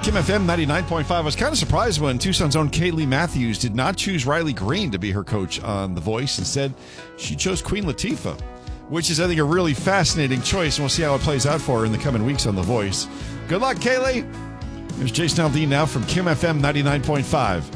Kim FM 99.5. I was kind of surprised when Tucson's own Kaylee Matthews did not choose Riley Green to be her coach on The Voice. Instead, she chose Queen Latifah, which is, I think, a really fascinating choice, and we'll see how it plays out for her in the coming weeks on The Voice. Good luck, Kaylee. Here's Jason Aldean now from Kim FM 99.5.